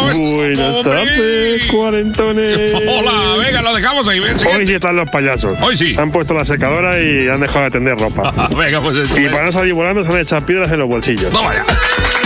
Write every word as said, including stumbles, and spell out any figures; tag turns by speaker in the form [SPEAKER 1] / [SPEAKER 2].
[SPEAKER 1] ¿Cómo estás?
[SPEAKER 2] Buenas tardes, cuarentones.
[SPEAKER 1] Hola, venga, lo dejamos ahí. Ven,
[SPEAKER 2] Hoy sí están los payasos.
[SPEAKER 1] Hoy sí.
[SPEAKER 2] Han puesto la secadora y han dejado de tender ropa.
[SPEAKER 1] Venga, pues eso.
[SPEAKER 2] Y para no salir volando se han echado piedras en los bolsillos.
[SPEAKER 1] Toma ya.